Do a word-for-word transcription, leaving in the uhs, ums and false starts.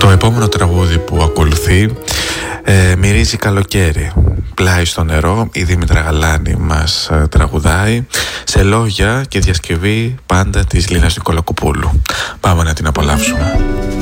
επόμενο τραγούδι που ακολουθεί ε, μυρίζει καλοκαίρι. Πλάι στο νερό, η Δήμητρα Γαλάνη μας ε, τραγουδάει σε λόγια και διασκευή πάντα της Λίνας Νικολακοπούλου. Πάμε να την απολαύσουμε.